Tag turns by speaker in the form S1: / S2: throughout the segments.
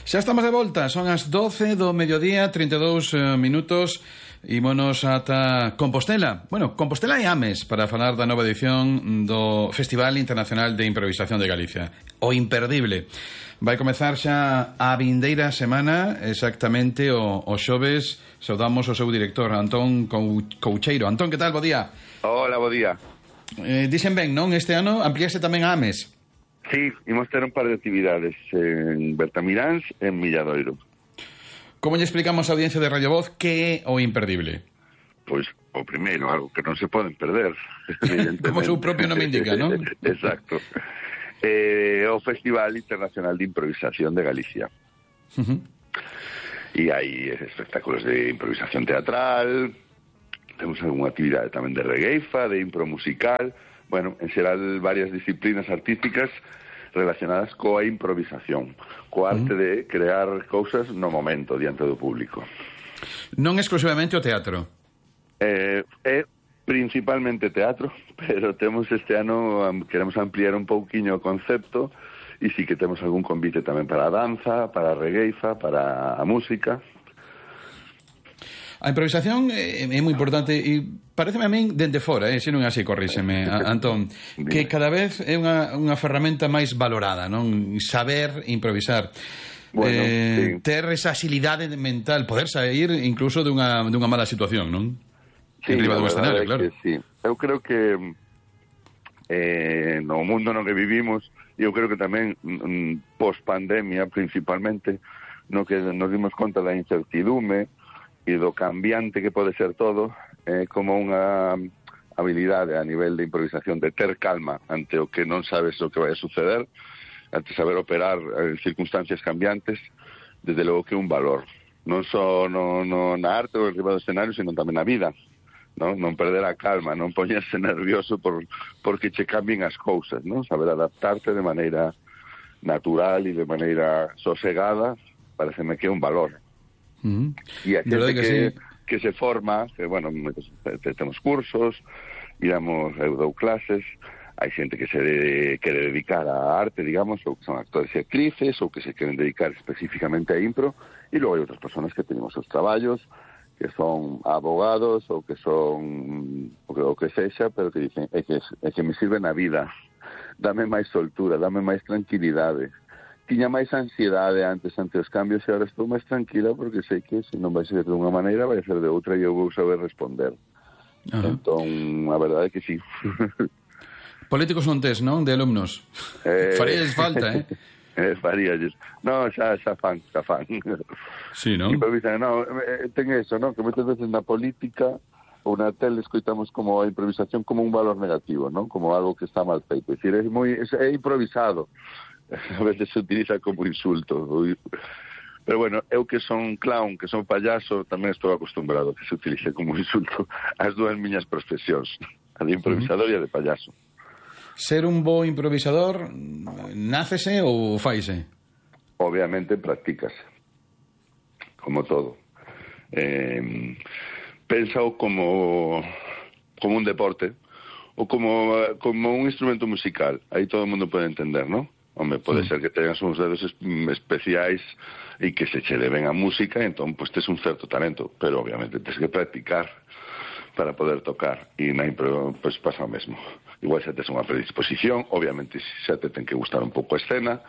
S1: Xa estamos de volta, son as 12 do mediodía, 32 minutos. Ímonos ata Compostela. Bueno, Compostela e Ames para falar da nova edición do Festival Internacional de Improvisación de Galicia. O imperdible. Vai comezar xa a vindeira semana, exactamente o xoves. Saudamos o seu director, Antón Coucheiro. Antón, que tal? Bo día.
S2: Hola, bo día.
S1: Dixen ben, non? Este ano ampliase tamén a Ames.
S2: Sí, imos ter un par de actividades en Bertamiráns e en Milladoiro.
S1: Como lle explicamos á audiencia de Radio Voz que é o imperdible?
S2: Pois, o primeiro, algo que non se poden perder.
S1: Como o seu propio nome indica, non?
S2: Exacto. O Festival Internacional de Improvisación de Galicia. E hai espectáculos de improvisación teatral, temos algunha actividade tamén de regueifa, de impro musical, bueno, en xeral varias disciplinas artísticas relacionadas coa improvisación, coa arte de crear cousas no momento diante do público.
S1: Non exclusivamente o teatro.
S2: É principalmente teatro, pero temos este ano, queremos ampliar un pouquiño o concepto, e sí que temos algún convite tamén para a danza, para a regueifa, para a música.
S1: A improvisación é moi importante e pareceme a min dende fora, se non é así, corríxeme, Antón, que cada vez é unha ferramenta máis valorada, non? Saber improvisar.
S2: Bueno, sí.
S1: Ter esa agilidade mental, poder sair incluso dunha mala situación, non?
S2: Sí,
S1: riba do escenario, claro.
S2: Sí. Eu creo que no mundo no que vivimos, eu creo que tamén post-pandemia principalmente, no que nos dimos conta da incertidume e do cambiante que pode ser todo, como unha habilidade a nivel de improvisación, de ter calma ante o que non sabes o que vai a suceder, ante saber operar en circunstancias cambiantes, desde logo que é un valor. Non só na arte ou en riba do escenario, sino tamén na vida. Non perder a calma, non poñerse nervioso porque che cambien as cousas, non? Saber adaptarte de maneira natural e de maneira sosegada, pareceme que é un valor. E a xente que se forma, que, bueno, temos cursos, eu dou clases, hai xente que se quere dedicar á arte, digamos, ou que son actores e actrices, ou que se queren dedicar especificamente a impro, e logo hai outras personas que tenemos os traballos, que son abogados, ou que son o que sexa, pero que dicen é que me sirve na vida, dame máis soltura, dame máis tranquilidade. Tiña máis ansiedade antes ante os cambios e agora estou máis tranquila porque sei que se non vai ser de unha maneira vai ser de outra e eu vou saber responder. Entón, a verdade é que sí.
S1: Políticos non tes, non? De alumnos. Faríalles falta,
S2: Faríalles. No, xa fan.
S1: Sí, non?
S2: Ten eso, non? Que moitas veces na política ou na tele escoitamos como a improvisación como un valor negativo, non? Como algo que está mal feito. É dicir, é improvisado. A veces se utiliza como insulto. Pero bueno, eu que son clown, que son payaso, tamén estou acostumbrado a que se utilice como insulto as dúas miñas profesións, a de improvisador e a de payaso.
S1: Ser un bo improvisador, nácese ou faise?
S2: Obviamente practícase, como todo. Pénsao como un deporte, ou como un instrumento musical. Aí todo o mundo pode entender, non? Home, pode ser que tengas uns dedos especiais e que se che deben a música, entón, pues, tes un certo talento, pero obviamente tes que practicar para poder tocar, e na impro, pues, pasa o mesmo. Igual xa tes unha predisposición, obviamente xa te ten que gustar un pouco a escena,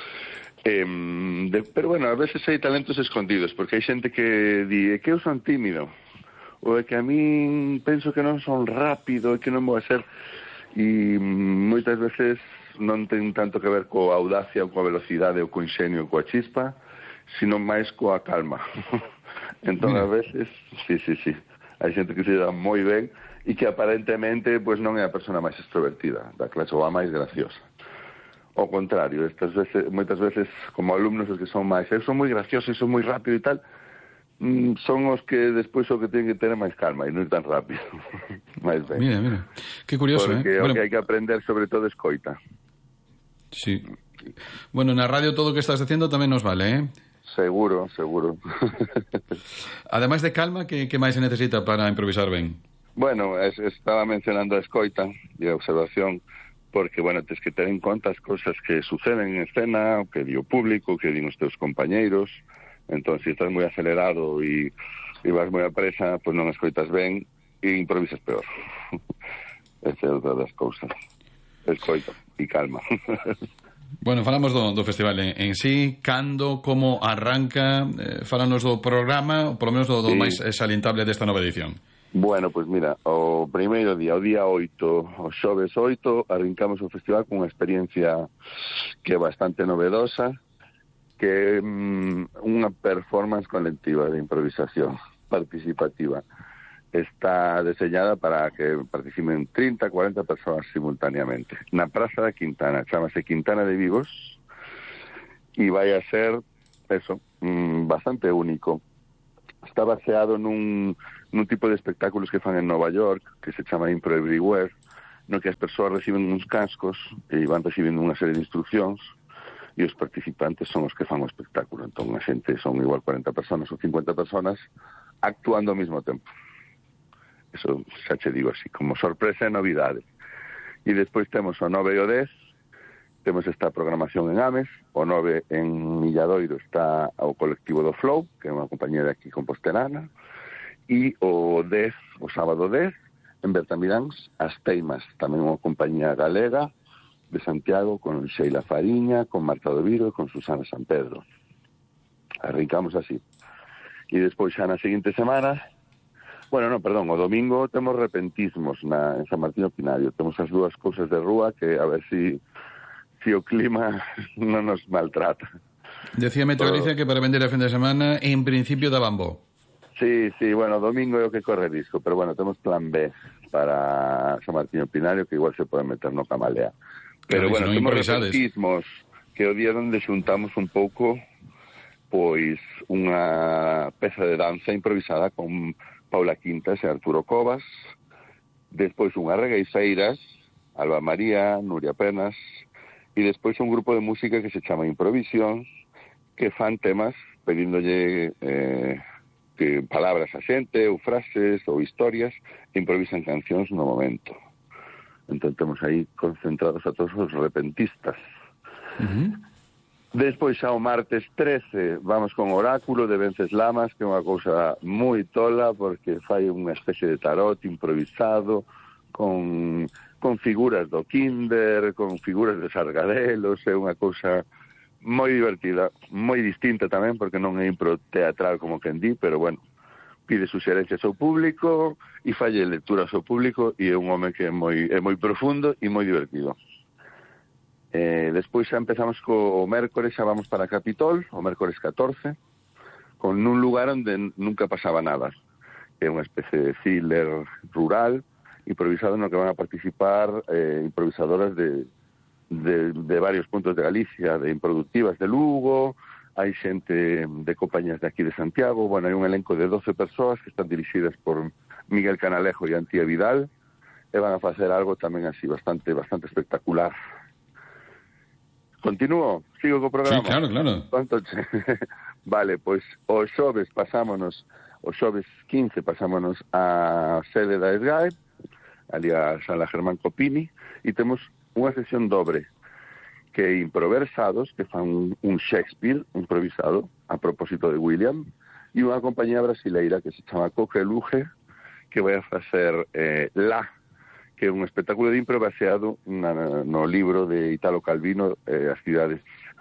S2: pero bueno, a veces hai talentos escondidos, porque hai xente que di que eu son tímido, ou é que a min penso que non son rápido, e que non vou a ser, e moitas veces non ten tanto que ver coa audacia ou coa velocidade ou co inxenio ou coa chispa, sino máis coa calma. Entón, a veces, sí, hai xente que se dá moi ben e que aparentemente pues, non é a persona máis extrovertida da clase ou a máis graciosa. Ao contrario, moitas veces, como alumnos, os que son máis, eu son moi gracioso e son moi rápido e tal, son os que despois o que tienen que ter máis calma e non ir tan rápido. Máis ben.
S1: Mira, que curioso,
S2: porque o que hai que aprender sobre todo escoita.
S1: Sí. Bueno, na radio todo o que estás dicindo tamén nos vale,
S2: Seguro.
S1: Ademais de calma, que máis se necesita para improvisar ben?
S2: Bueno, estaba mencionando a escoita e a observación, porque, bueno, tens que ter en conta as cousas que suceden en escena, o que di o público, o que din os teus compañeiros. Entón, se estás moi acelerado e vas moi a presa, pois non escoitas ben e improvisas peor. Esa é outra das cousas. Escoita e calma.
S1: Bueno, falamos do festival en sí, cando, como arranca, falanos do programa, ou polo menos do máis salientable desta nova edición.
S2: Bueno, pois mira, o primeiro día, o día 8, o xoves 8, arrancamos o festival con unha experiencia que é bastante novedosa, que é unha performance colectiva de improvisación participativa. Está deseñada para que participen 30, 40 persoas simultáneamente. Na Praza da Quintana, chamase Quintana de Vigos, e vai a ser, eso, bastante único. Está baseado nun tipo de espectáculos que fan en Nova York, que se chama Impro Everywhere, no que as persoas reciben uns cascos e van recibindo unha serie de instruccións e os participantes son os que fan o espectáculo. Entón, a xente son igual 40 personas ou 50 personas actuando ao mesmo tempo. Eso xa che digo así, como sorpresa e novidade. E despois temos o 9 e o 10, temos esta programación en Ames, o 9 en Milladoiro está o colectivo do Flow, que é unha compañía de aquí compostelana, e o 10, o sábado 10, en Bertamiráns, As Teimas, tamén unha compañía galega de Santiago, con Sheila Fariña, con Marta Doviro e con Susana San Pedro. Arrancamos así. E despois xa na seguinte semana, o domingo temos repentismos en San Martín Pinario. Temos as dúas cousas de rúa que a ver si o clima non nos maltrata.
S1: Decía Meteo Galicia que para vender a fin de semana en principio daban bo.
S2: Sí, bueno, domingo é o que corre risco, pero bueno, temos plan B para San Martín Pinario, que igual se pode meter no Camalea. Pero bueno, temos repentismos, que o día onde xuntamos un pouco, pois, unha peza de danza improvisada con Paula Quintas e Arturo Covas, despois unhas regueifeiras, Alba María, Nuria Penas, e despois un grupo de música que se chama Improvisión, que fan temas pedíndolle que palabras a xente, ou frases, ou historias, e improvisan cancións no momento. Entón temos aí concentrados a todos os repentistas. Despois xa o martes 13 vamos con Oráculo de Venceslamas, que é unha cousa moi tola, porque fai unha especie de tarot improvisado, con figuras do Kinder, con figuras de Sargadelos, é unha cousa moi divertida, moi distinta tamén, porque non é impro teatral como quen di, pero bueno, pide suxerencias ao público e falle lectura ao seu público, e é un home que é moi profundo e moi divertido. Despois xa empezamos co mércores, xa vamos para Capitol, o mércores 14, con un lugar onde nunca pasaba nada. É unha especie de thriller rural, improvisado no que van a participar improvisadoras de varios puntos de Galicia, de improductivas de Lugo, hai xente de compañías de aquí de Santiago, bueno, hai un elenco de 12 persoas que están dirixidas por Miguel Canalejo e Antía Vidal, e van a facer algo tamén así bastante espectacular. Continúo? Sigo co programa?
S1: Sí, claro.
S2: Vale, pois o xoves 15 pasámonos a sede da SGAE, ali a Sala Germán Copini, e temos unha sesión dobre, que é Improversados, que fan un Shakespeare improvisado a propósito de William, e unha compañía brasileira que se chama Coqueluche, que vai a facer La, que é un espectáculo de impro baseado no libro de Italo Calvino, As cidades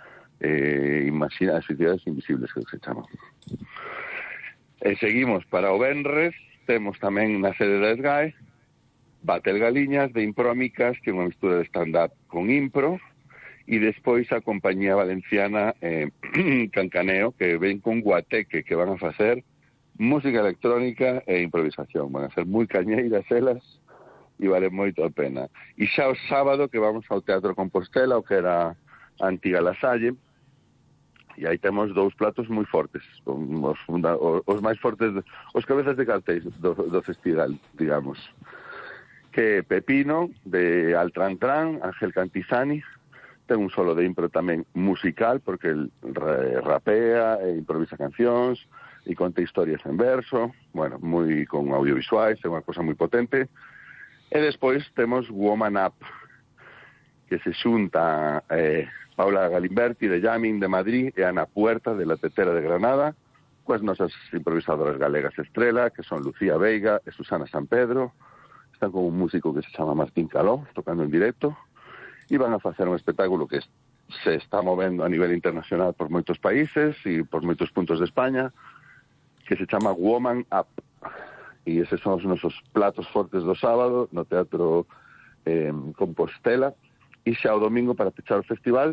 S2: as cidades invisibles, que se chama. Seguimos para o venres, temos tamén na sede da SGAE Batel Galiñas, de Imprómicas, que é unha mistura de stand-up con impro, e despois a compañía valenciana Cancaneo, que ven con Guateque, que van a facer música electrónica e improvisación. Van a ser moi cañeiras elas e vale moito a pena. E xa o sábado que vamos ao Teatro Compostela, o que era a antiga La Salle, e aí temos dous platos moi fortes, os máis fortes, os cabezas de cartéis do festival, digamos, que Pepino, de Altrantran, Ángel Cantizani, ten un solo de impro tamén musical, porque el rapea e improvisa cancións e conta historias en verso, bueno, moi con audiovisuais, é unha cosa moi potente. E despois temos Woman Up, que se xunta Paula Galimberti de Llamin de Madrid e Ana Puerta de La Tetera de Granada, coas nosas improvisadoras galegas estrela, que son Lucía Veiga e Susana San Pedro. Están con un músico que se chama Martín Caló, tocando en directo, e van a facer un espectáculo que se está movendo a nivel internacional por moitos países e por moitos puntos de España, que se chama Woman Up. E eses son os nosos platos fortes do sábado no Teatro Compostela. E xa o domingo, para pechar o festival,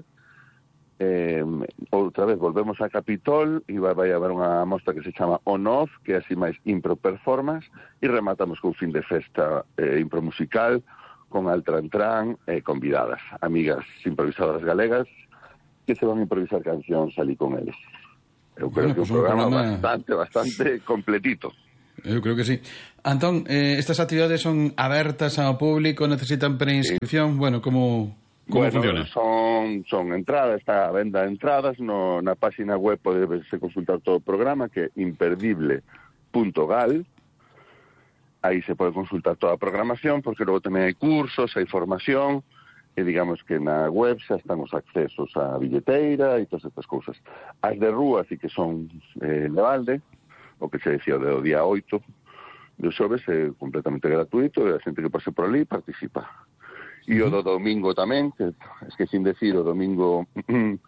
S2: outra vez volvemos a Capitol e vai haber unha mostra que se chama On Off, que é así máis impro performance, e rematamos con fin de festa impromusical con Altran e convidadas, amigas improvisadoras galegas, que se van a improvisar cancións ali con eles. Eu creo que é un programa bastante completito.
S1: Eu creo que sí. Antón, estas actividades son abertas ao público, necesitan preinscripción, bueno, como funciona?
S2: Son entradas, está a venda de entradas, na página web podese consultar todo o programa, que é imperdible.gal. Aí se pode consultar toda a programación, porque logo tamén hai cursos, hai formación, e digamos que na web xa están os accesos á billeteira e todas estas cousas. As de rúa sí que son Levalde, o que se decía do día 8 de xoves, é completamente gratuito, e a xente que pase por ali participa. E o do domingo tamén, que esquecín decir, o domingo 11,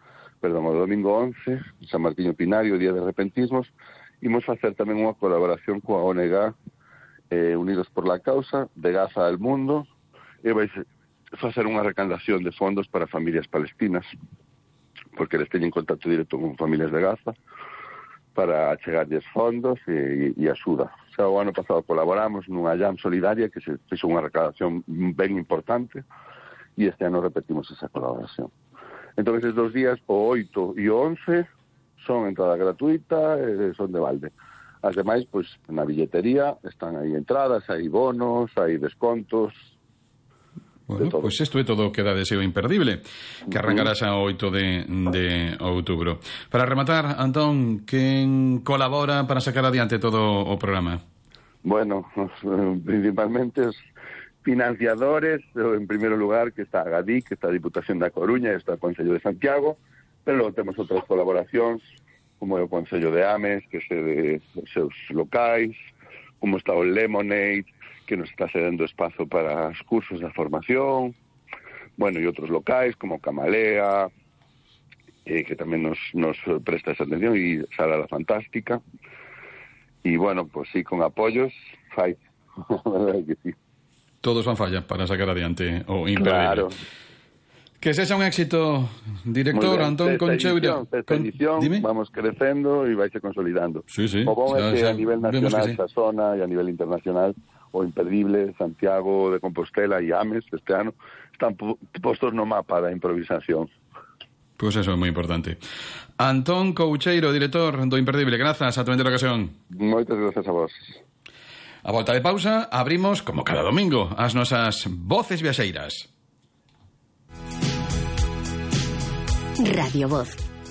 S2: San Martiño Pinario, Día de Repentismos, imos facer tamén unha colaboración coa ONG Unidos por la Causa, de Gaza al Mundo, e vai facer unha recaudación de fondos para familias palestinas, porque eles teñen contacto directo con familias de Gaza, para chegarlles fondos e axuda. Xa o ano pasado colaboramos nunha jam solidaria que se fixo unha recaudación ben importante, e este ano repetimos esa colaboración. Entón, eses 2 días, o 8 e o 11, son entrada gratuita e son de balde. As demais, pois, na billetería están aí entradas, hai bonos, hai descontos.
S1: Bueno, pois isto é todo o que dá deseo imperdible, que arrancará xa o 8 de outubro. Para rematar, Antón, quen colabora para sacar adiante todo o programa?
S2: Bueno, principalmente os financiadores, en primeiro lugar, que está a GADIC, que está a Diputación da Coruña, e está o Concello de Santiago, pero logo temos outras colaboracións, como é o Concello de Ames, que se de seus locais, como está o Lemonade, que nos está cedendo espazo para os cursos de formación, bueno, e outros locais, como Camalea, que tamén nos presta esa atención, e Sala La Fantástica, e bueno, pues sí, con apoios, fai, verdade que sí.
S1: Todos van falla para sacar adiante o imperdible. Claro. Que sexa un éxito, director Antón Concheiro.
S2: Esta edición vamos crecendo e vaise consolidando.
S1: Sí, sí.
S2: O bom é que a nivel nacional, esta zona, e a nivel internacional, o Imperdible, Santiago de Compostela e Ames, este ano, están postos no mapa da improvisación.
S1: Pois eso é moi importante. Antón Concheiro, director do Imperdible, grazas, a tu entera ocasión.
S2: Moitas grazas a vos.
S1: A volta de pausa, abrimos, como cada domingo, as nosas voces viaxeiras.
S3: Radio Voz.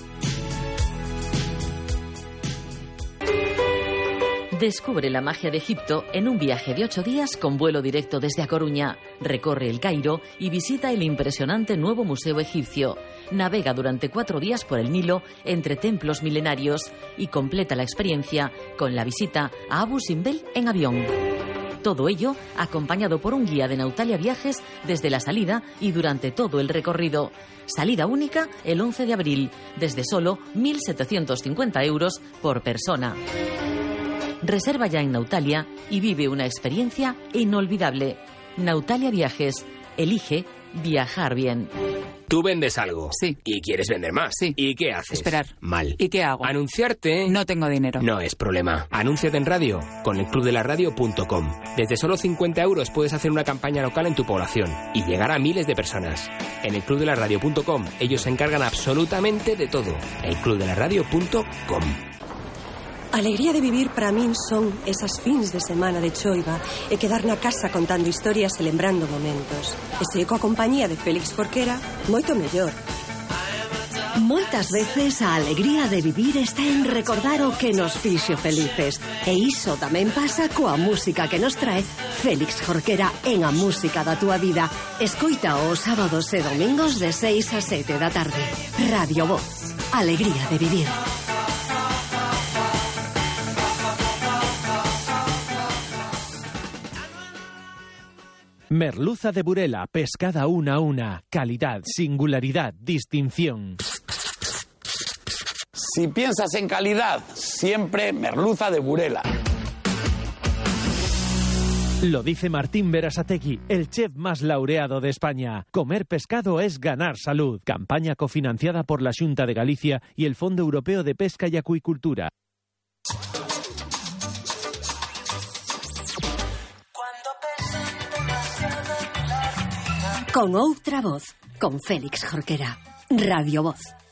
S3: Descubre la magia de Egipto en un viaje de 8 días con vuelo directo desde A Coruña. Recorre el Cairo y visita el impresionante nuevo Museo Egipcio. Navega durante 4 días por el Nilo entre templos milenarios y completa la experiencia con la visita a Abu Simbel en avión. Todo ello acompañado por un guía de Nautalia Viajes desde la salida y durante todo el recorrido. Salida única el 11 de abril, desde solo 1.750 euros por persona. Reserva ya en Nautalia y vive una experiencia inolvidable. Nautalia Viajes. Elige viajar bien.
S4: Tú vendes algo.
S5: Sí.
S4: Y quieres vender más.
S5: Sí.
S4: ¿Y qué haces?
S5: Esperar.
S4: Mal.
S5: ¿Y qué hago?
S4: Anunciarte.
S5: No tengo dinero.
S4: No es problema. Anúnciate en radio con elclubdelaradio.com. Desde solo 50 euros puedes hacer una campaña local en tu población y llegar a miles de personas. En elclubdelaradio.com ellos se encargan absolutamente de todo. elclubdelaradio.com.
S6: A alegría de vivir para min son esas fins de semana de choiva e quedar na casa contando historias e lembrando momentos. E se coa compañía de Félix Forquera, moito mellor. Moitas veces a alegría de vivir está en recordar o que nos fixo felices. E iso tamén pasa coa música que nos trae Félix Jorquera en A Música da Túa Vida. Escoita os sábados e domingos de 6 a 7 da tarde. Radio Voz. Alegría de vivir.
S5: Merluza de Burela, pescada una a una. Calidad, singularidad, distinción.
S7: Si piensas en calidad, siempre merluza de Burela.
S5: Lo dice Martín Berasategui, el chef más laureado de España. Comer pescado es ganar salud. Campaña cofinanciada por la Xunta de Galicia y el Fondo Europeo de Pesca y Acuicultura.
S6: Con outra voz, con Félix Jorquera. Radio Voz.